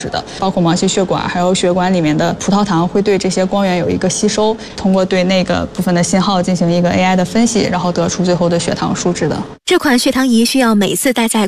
的，包括毛细血管还有血管里面的葡萄糖会对这些光源有一个吸收，通过对那个部分的信号进行一个 AI 的分析，然后得出最后的血糖数值的。 这款血糖仪需要每次戴在